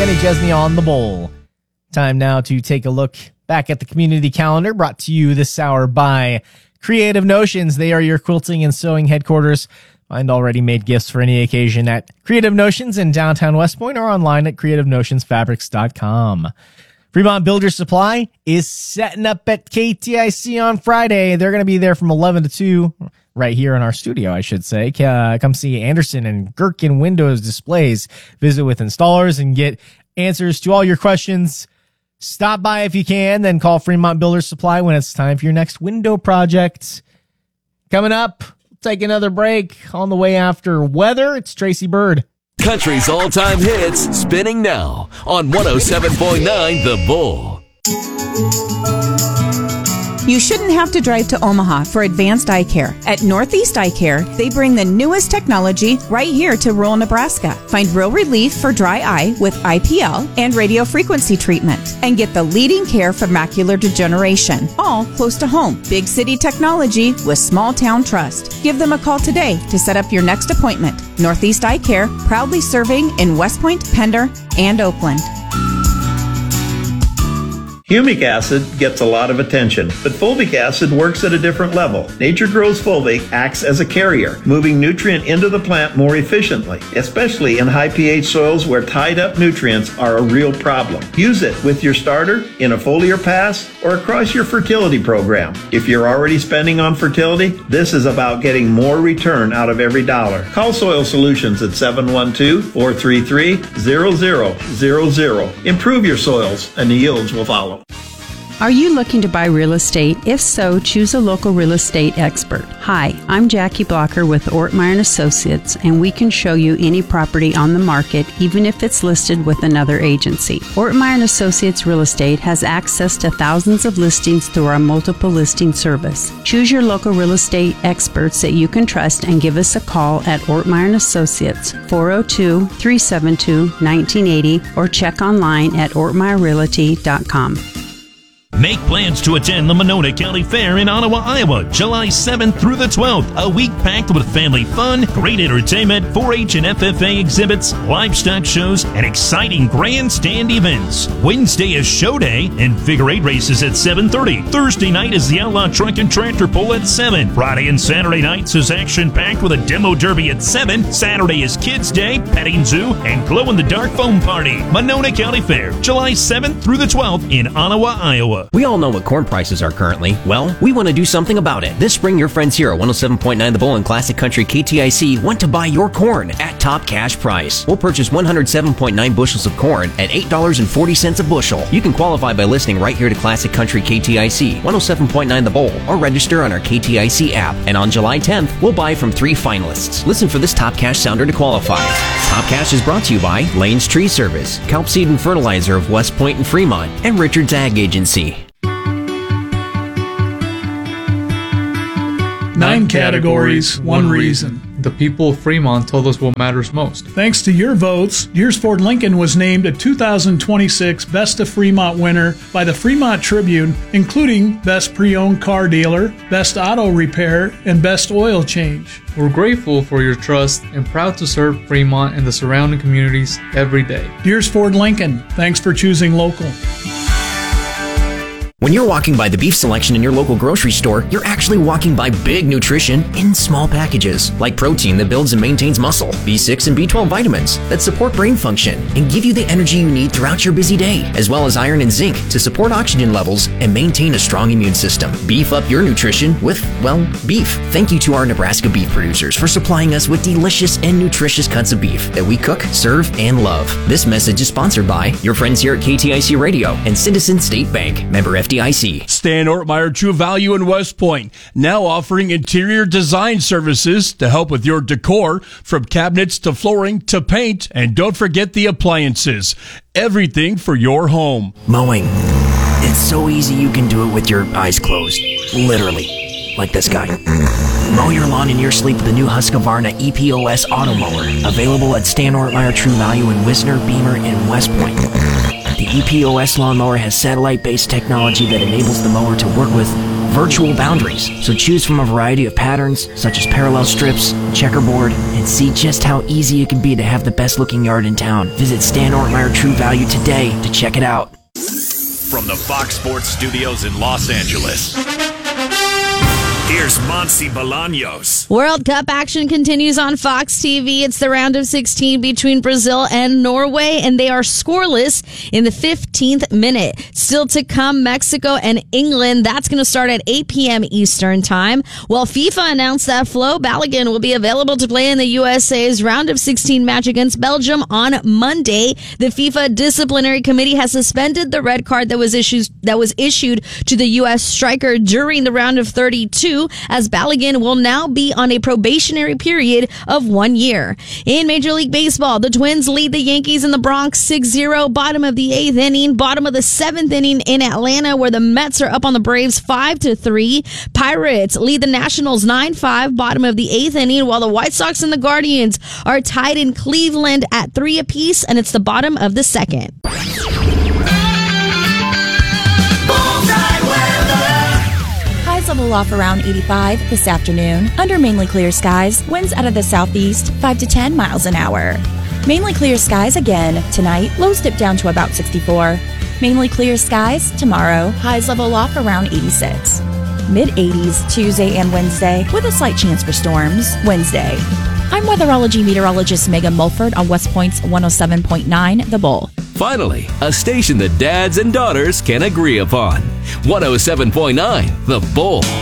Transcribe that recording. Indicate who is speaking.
Speaker 1: Kenny Chesney on the bowl. Time now to take a look back at the community calendar, brought to you this hour by Creative Notions. They are your quilting and sewing headquarters. Find already made gifts for any occasion at Creative Notions in downtown West Point or online at creativenotionsfabrics.com. Fremont Builder Supply is setting up at KTIC on Friday. They're going to be there from 11 to 2, right here in our studio, I should say. Come see Anderson and Gherkin Windows Displays. Visit with installers and get answers to all your questions. Stop by if you can, then call Fremont Builder Supply when it's time for your next window project. Coming up, take another break. On the way after weather, it's Tracy Bird.
Speaker 2: Country's all-time hits spinning now on 107.9 The Bull.
Speaker 3: You shouldn't have to drive to Omaha for advanced eye care. At Northeast Eye Care, they bring the newest technology right here to rural Nebraska. Find real relief for dry eye with IPL and radio frequency treatment. And get the leading care for macular degeneration. All close to home. Big city technology with small town trust. Give them a call today to set up your next appointment. Northeast Eye Care, proudly serving in West Point, Pender, and Oakland.
Speaker 4: Humic acid gets a lot of attention, but fulvic acid works at a different level. Nature Grows Fulvic acts as a carrier, moving nutrient into the plant more efficiently, especially in high pH soils where tied up nutrients are a real problem. Use it with your starter, in a foliar pass, or across your fertility program. If you're already spending on fertility, this is about getting more return out of every dollar. Call Soil Solutions at 712-433-0000. Improve your soils and the yields will follow.
Speaker 5: Are you looking to buy real estate? If so, choose a local real estate expert. Hi, I'm Jackie Blocker with Ortmeyer & Associates, and we can show you any property on the market, even if it's listed with another agency. Ortmeyer & Associates Real Estate has access to thousands of listings through our multiple listing service. Choose your local real estate experts that you can trust and give us a call at Ortmeyer & Associates, 402-372-1980, or check online at ortmeyerrealty.com.
Speaker 6: Make plans to attend the Monona County Fair in Ottawa, Iowa, July 7th through the 12th. A week packed with family fun, great entertainment, 4-H and FFA exhibits, livestock shows, and exciting grandstand events. Wednesday is show day and figure 8 races at 7:30. Thursday night is the Outlaw Truck and Tractor Pull at 7. Friday and Saturday nights is action-packed with a demo derby at 7. Saturday is Kids Day, petting zoo, and glow-in-the-dark foam party. Monona County Fair, July 7th through the 12th in Ottawa, Iowa.
Speaker 7: We all know what corn prices are currently. Well, we want to do something about it. This spring, your friends here at 107.9 The Bull and Classic Country KTIC want to buy your corn at top cash price. We'll purchase 107.9 bushels of corn at $8.40 a bushel. You can qualify by listening right here to Classic Country KTIC, 107.9 The Bull, or register on our KTIC app. And on July 10th, we'll buy from 3 finalists. Listen for this top cash sounder to qualify. Top Cash is brought to you by Lane's Tree Service, Kelp Seed and Fertilizer of West Point and Fremont, and Richard's Ag Agency.
Speaker 8: 9 categories, 1 reason. The people of Fremont told us what matters most.
Speaker 9: Thanks to your votes, Deers Ford Lincoln was named a 2026 Best of Fremont winner by the Fremont Tribune, including Best Pre-Owned Car Dealer, Best Auto Repair, and Best Oil Change.
Speaker 8: We're grateful for your trust and proud to serve Fremont and the surrounding communities every day.
Speaker 9: Deers Ford Lincoln, thanks for choosing local.
Speaker 7: When you're walking by the beef selection in your local grocery store, you're actually walking by big nutrition in small packages, like protein that builds and maintains muscle, B6 and B12 vitamins that support brain function and give you the energy you need throughout your busy day, as well as iron and zinc to support oxygen levels and maintain a strong immune system. Beef up your nutrition with, well, beef. Thank you to our Nebraska beef producers for supplying us with delicious and nutritious cuts of beef that we cook, serve, and love. This message is sponsored by your friends here at KTIC Radio and Citizen State Bank, member FDIC.
Speaker 10: Stan Ortmeyer True Value in West Point, now offering interior design services to help with your decor, from cabinets to flooring to paint, and don't forget the appliances. Everything for your home.
Speaker 7: Mowing. It's so easy you can do it with your eyes closed. Literally. Like this guy. Mow your lawn in your sleep with the new Husqvarna EPOS Auto Mower. Available at Stan Ortmeyer True Value in Wisner, Beamer, and West Point. The EPOS lawnmower has satellite-based technology that enables the mower to work with virtual boundaries. So choose from a variety of patterns, such as parallel strips, checkerboard, and see just how easy it can be to have the best looking yard in town. Visit Stan Ortmeyer True Value today to check it out.
Speaker 11: From the Fox Sports Studios in Los Angeles, here's Monsi Bolaños.
Speaker 12: World Cup action continues on Fox TV. It's the round of 16 between Brazil and Norway, and they are scoreless in the 15th minute. Still to come, Mexico and England. That's going to start at 8 p.m. Eastern Time. Well, FIFA announced that Flo Balogun will be available to play in the USA's round of 16 match against Belgium on Monday. The FIFA Disciplinary Committee has suspended the red card that was issued to the U.S. striker during the round of 32, as Balogun will now be on a probationary period of 1 year. In Major League Baseball, the Twins lead the Yankees in the Bronx 6-0, bottom of the 8th inning, bottom of the 7th inning in Atlanta, where the Mets are up on the Braves 5-3. Pirates lead the Nationals 9-5, bottom of the 8th inning, while the White Sox and the Guardians are tied in Cleveland at 3 apiece, and it's the bottom of the 2nd.
Speaker 13: Highs level off around 85 this afternoon. Under mainly clear skies, winds out of the southeast 5 to 10 miles an hour. Mainly clear skies again tonight. Lows dip down to about 64. Mainly clear skies tomorrow. Highs level off around 86. Mid-80s Tuesday and Wednesday with a slight chance for storms. Wednesday. I'm weatherology meteorologist Megan Mulford on West Point's 107.9 The Bull.
Speaker 2: Finally, a station that dads and daughters can agree upon. 107.9 The Bull.